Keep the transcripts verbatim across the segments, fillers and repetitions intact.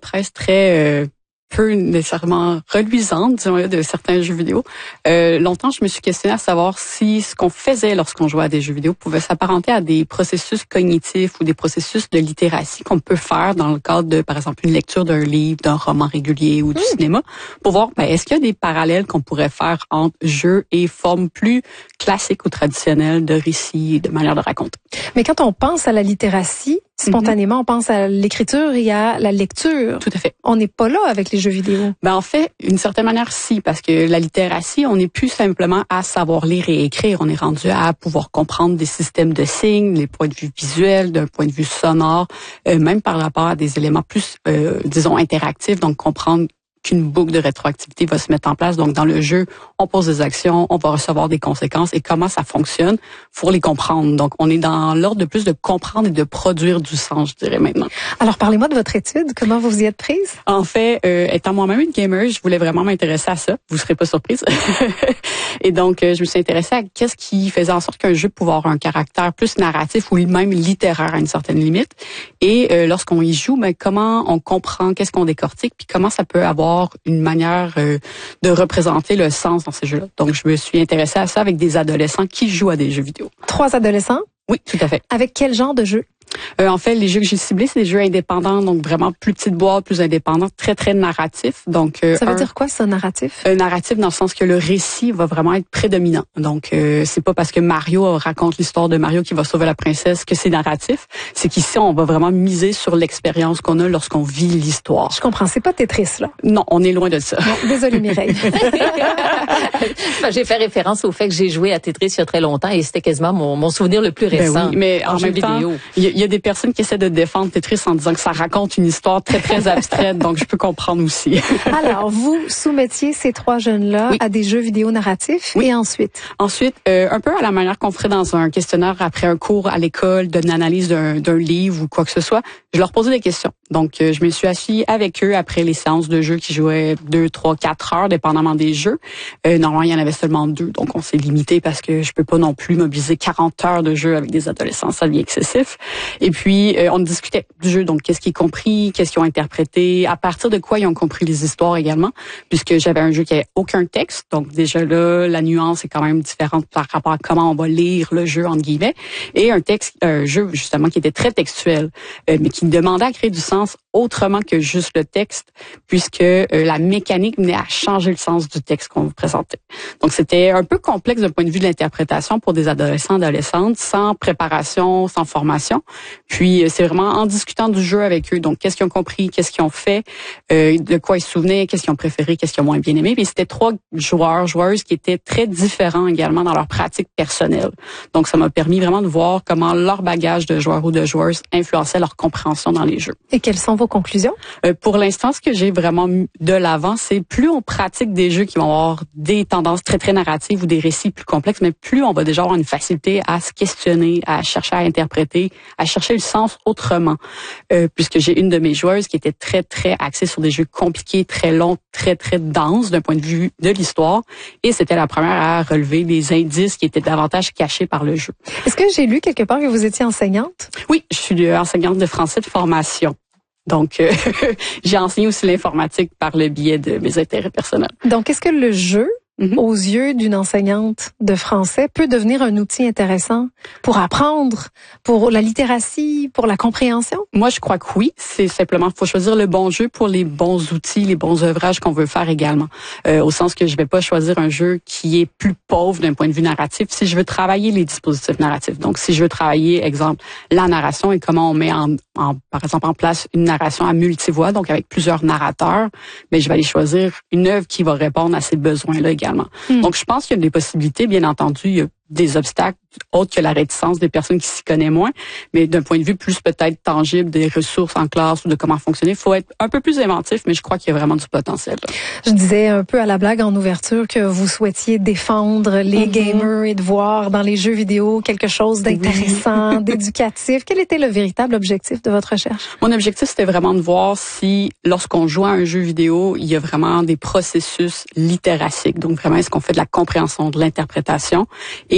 presse très... Euh, peu nécessairement reluisante, disons-le, de certains jeux vidéo. Euh, longtemps, je me suis questionnée à savoir si ce qu'on faisait lorsqu'on jouait à des jeux vidéo pouvait s'apparenter à des processus cognitifs ou des processus de littératie qu'on peut faire dans le cadre de, par exemple, une lecture d'un livre, d'un roman régulier ou du mmh. cinéma, pour voir, ben, est-ce qu'il y a des parallèles qu'on pourrait faire entre jeux et formes plus classiques ou traditionnelles de récits et de manière de raconter. Mais quand on pense à la littératie, spontanément, mm-hmm. on pense à l'écriture et à la lecture. Tout à fait. On n'est pas là avec les jeux vidéo. Ben en fait, d'une certaine manière, si, parce que la littératie, on n'est plus simplement à savoir lire et écrire. On est rendu à pouvoir comprendre des systèmes de signes, les points de vue visuels, d'un point de vue sonore, euh, même par rapport à des éléments plus, euh, disons, interactifs, donc comprendre qu'une boucle de rétroactivité va se mettre en place. Donc, dans le jeu, on pose des actions, on va recevoir des conséquences et comment ça fonctionne, faut les comprendre. Donc, on est dans l'ordre de plus de comprendre et de produire du sens, je dirais maintenant. Alors, parlez-moi de votre étude. Comment vous y êtes prise? En fait, euh, étant moi-même une gamer, je voulais vraiment m'intéresser à ça. Vous serez pas surprise. Et donc, euh, je me suis intéressée à qu'est-ce qui faisait en sorte qu'un jeu pouvait avoir un caractère plus narratif ou même littéraire à une certaine limite. Et euh, lorsqu'on y joue, ben, comment on comprend, qu'est-ce qu'on décortique, puis comment ça peut avoir une manière euh, de représenter le sens dans ces jeux-là. Donc, je me suis intéressée à ça avec des adolescents qui jouent à des jeux vidéo. Trois adolescents? Oui, tout à fait. Avec quel genre de jeu? Euh, en fait, les jeux que j'ai ciblés, c'est des jeux indépendants, donc vraiment plus petites boîtes, plus indépendants, très, très narratifs. Donc, euh, ça veut un, dire quoi, ça, narratif? Un narratif dans le sens que le récit va vraiment être prédominant. Donc, euh, c'est pas parce que Mario raconte l'histoire de Mario qui va sauver la princesse que c'est narratif. C'est qu'ici, on va vraiment miser sur l'expérience qu'on a lorsqu'on vit l'histoire. Je comprends. C'est pas Tetris, là? Non, on est loin de ça. Non, désolée, Mireille. J'ai fait référence au fait que j'ai joué à Tetris il y a très longtemps et c'était quasiment mon, mon souvenir le plus récent. Ben oui, mais en, en même temps, il y, y a des personnes qui essaient de défendre Tetris en disant que ça raconte une histoire très, très abstraite, donc je peux comprendre aussi. Alors, vous soumettiez ces trois jeunes-là oui. à des jeux vidéo narratifs oui. et ensuite? Ensuite, euh, un peu à la manière qu'on ferait dans un questionnaire après un cours à l'école, d'une analyse d'un, d'un livre ou quoi que ce soit, je leur posais des questions. Donc, euh, je me suis assis avec eux après les séances de jeu qui jouaient deux, trois, quatre heures, dépendamment des jeux. Euh, normalement, il y en avait seulement deux, donc on s'est limité parce que je peux pas non plus mobiliser quarante heures de jeu avec des adolescents, ça devient excessif. Et puis, euh, on discutait du jeu, donc qu'est-ce qui est compris, qu'est-ce qu'ils ont interprété, à partir de quoi ils ont compris les histoires également, puisque j'avais un jeu qui avait aucun texte, donc déjà là, la nuance est quand même différente par rapport à comment on va lire le jeu, entre guillemets, et un texte, un jeu justement qui était très textuel, euh, mais qui demandait à créer du sens autrement que juste le texte, puisque euh, la mécanique venait à changer le sens du texte qu'on vous présentait. Donc, c'était un peu complexe d'un point de vue de l'interprétation pour des adolescents, adolescentes, sans préparation, sans formation. Puis, c'est vraiment en discutant du jeu avec eux. Donc, qu'est-ce qu'ils ont compris, qu'est-ce qu'ils ont fait, euh, de quoi ils se souvenaient, qu'est-ce qu'ils ont préféré, qu'est-ce qu'ils ont moins bien aimé. Puis, c'était trois joueurs, joueuses qui étaient très différents également dans leur pratique personnelle. Donc, ça m'a permis vraiment de voir comment leur bagage de joueurs ou de joueuses influençait leur compréhension dans les jeux. Et quelles sont vos conclusions? Euh, pour l'instant, ce que j'ai vraiment mis de l'avant, c'est plus on pratique des jeux qui vont avoir des tendances très, très narratives ou des récits plus complexes, mais plus on va déjà avoir une facilité à se questionner, à chercher à interpréter, à chercher le sens autrement. Euh, puisque j'ai une de mes joueuses qui était très, très axée sur des jeux compliqués, très longs, très, très denses d'un point de vue de l'histoire. Et c'était la première à relever des indices qui étaient davantage cachés par le jeu. Est-ce que j'ai lu quelque part que vous étiez enseignante? Oui, je suis enseignante de français de formation. Donc, euh, j'ai enseigné aussi l'informatique par le biais de mes intérêts personnels. Donc, est-ce que le jeu, mm-hmm. aux yeux d'une enseignante de français, peut devenir un outil intéressant pour apprendre, pour la littératie, pour la compréhension? Moi, je crois que oui. C'est simplement, faut choisir le bon jeu pour les bons outils, les bons œuvrages qu'on veut faire également. Euh, au sens que je vais pas choisir un jeu qui est plus pauvre d'un point de vue narratif si je veux travailler les dispositifs narratifs. Donc, si je veux travailler, exemple, la narration et comment on met en, en par exemple, en place une narration à multivoix, donc avec plusieurs narrateurs, mais je vais aller choisir une œuvre qui va répondre à ces besoins-là également. Mm. Donc, je pense qu'il y a des possibilités, bien entendu, il y a des obstacles autres que la réticence des personnes qui s'y connaissent moins, mais d'un point de vue plus peut-être tangible des ressources en classe ou de comment fonctionner, il faut être un peu plus inventif, mais je crois qu'il y a vraiment du potentiel. Là. Je disais un peu à la blague en ouverture que vous souhaitiez défendre les mm-hmm. gamers et de voir dans les jeux vidéo quelque chose d'intéressant, oui. d'éducatif. Quel était le véritable objectif de votre recherche? Mon objectif, c'était vraiment de voir si, lorsqu'on joue à un jeu vidéo, il y a vraiment des processus littéraciques. Donc vraiment, est-ce qu'on fait de la compréhension, de l'interprétation et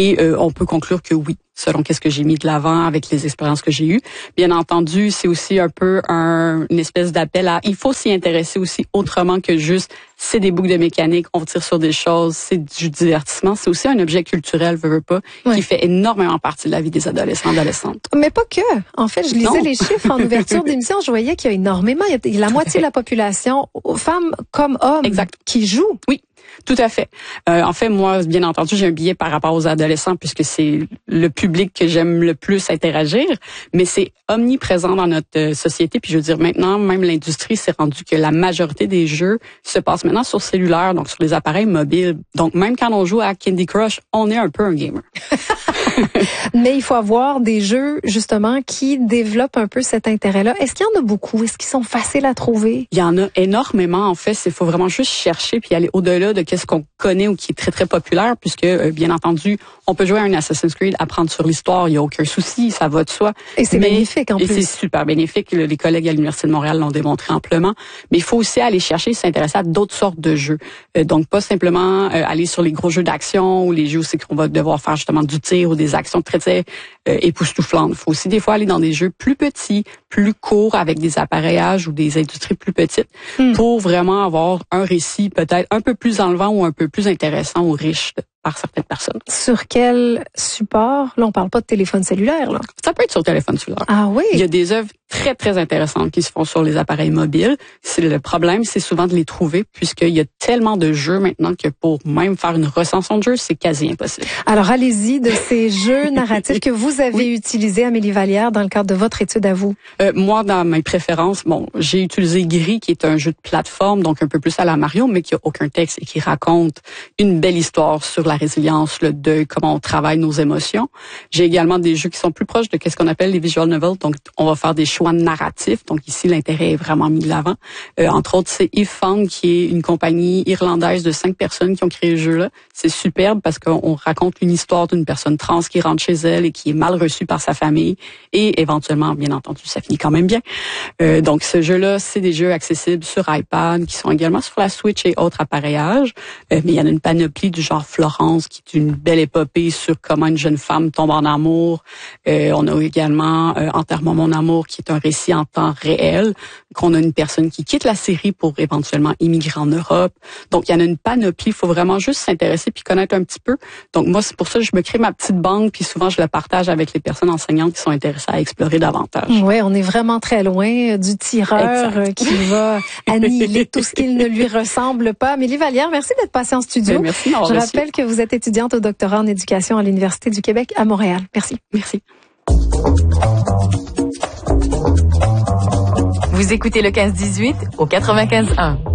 Et euh, on peut conclure que oui, selon qu'est-ce que j'ai mis de l'avant avec les expériences que j'ai eues. Bien entendu, c'est aussi un peu un, une espèce d'appel à, il faut s'y intéresser aussi autrement que juste, c'est des boucles de mécanique, on tire sur des choses, c'est du divertissement. C'est aussi un objet culturel, veux, veux pas, ouais. qui fait énormément partie de la vie des adolescents, adolescentes. Mais pas que. En fait, je lisais non. les chiffres en ouverture d'émission, je voyais qu'il y a énormément, il y a la moitié de la population, femmes comme hommes, exact. qui jouent. Oui. Tout à fait. Euh, en fait, moi, bien entendu, j'ai un billet par rapport aux adolescents puisque c'est le public que j'aime le plus interagir, mais c'est omniprésent dans notre euh, société. Puis je veux dire, maintenant, même l'industrie s'est rendue que la majorité des jeux se passent maintenant sur cellulaire, donc sur les appareils mobiles. Donc même quand on joue à Candy Crush, on est un peu un gamer. Mais il faut avoir des jeux, justement, qui développent un peu cet intérêt-là. Est-ce qu'il y en a beaucoup? Est-ce qu'ils sont faciles à trouver? Il y en a énormément, en fait. Il faut vraiment juste chercher puis aller au-delà de qu'est-ce qu'on connaît ou qui est très, très populaire, puisque, euh, bien entendu, on peut jouer à un Assassin's Creed, apprendre sur l'histoire, il n'y a aucun souci, ça va de soi. Et c'est Mais, bénéfique, en et plus. Et c'est super bénéfique. Les collègues à l'Université de Montréal l'ont démontré amplement. Mais il faut aussi aller chercher, s'intéresser à d'autres sortes de jeux. Euh, donc, pas simplement euh, aller sur les gros jeux d'action ou les jeux où c'est qu'on va devoir faire justement du tir ou des actions très, très euh, époustouflantes. Il faut aussi des fois aller dans des jeux plus petits, plus courts, avec des appareillages ou des industries plus petites, mm. pour vraiment avoir un récit peut-être un peu plus enlevant ou un peu plus intéressant ou riche par certaines personnes. Sur quel support? Là, on parle pas de téléphone cellulaire, là. Ça peut être sur téléphone cellulaire. Ah oui? Il y a des œuvres très, très intéressantes qui se font sur les appareils mobiles. C'est le problème, c'est souvent de les trouver, puisqu'il y a tellement de jeux maintenant que pour même faire une recension de jeux, c'est quasi impossible. Alors, allez-y de ces jeux narratifs que vous avez oui. utilisés, Amélie Vallière, dans le cadre de votre étude à vous. Euh, moi, dans mes préférences, bon, j'ai utilisé Gris, qui est un jeu de plateforme, donc un peu plus à la Mario, mais qui a aucun texte et qui raconte une belle histoire sur la résilience, le deuil, comment on travaille nos émotions. J'ai également des jeux qui sont plus proches de ce qu'on appelle les visual novels, donc on va faire des choix narratifs, donc ici l'intérêt est vraiment mis de l'avant. Euh, entre autres, c'est If Found, qui est une compagnie irlandaise de cinq personnes qui ont créé le jeu-là. C'est superbe parce qu'on raconte une histoire d'une personne trans qui rentre chez elle et qui est mal reçue par sa famille et éventuellement, bien entendu, ça finit quand même bien. Euh, donc ce jeu-là, c'est des jeux accessibles sur iPad, qui sont également sur la Switch et autres appareillages, euh, mais il y en a une panoplie du genre Florence, qui est une belle épopée sur comment une jeune femme tombe en amour. Euh, on a également euh, Enterre-moi mon amour, qui est un récit en temps réel, qu'on a une personne qui quitte la Syrie pour éventuellement immigrer en Europe. Donc, il y en a une panoplie. Il faut vraiment juste s'intéresser puis connaître un petit peu. Donc, moi, c'est pour ça que je me crée ma petite banque puis souvent, je la partage avec les personnes enseignantes qui sont intéressées à explorer davantage. Oui, on est vraiment très loin du tireur exact. Qui va annihiler tout ce qu'il ne lui ressemble pas. Amélie Vallière, merci d'être passée en studio. Bien, merci. Je reçu. rappelle que vous êtes étudiante au doctorat en éducation à l'Université du Québec à Montréal. Merci. Merci. Vous écoutez le quinze dix-huit au quatre-vingt-quinze un.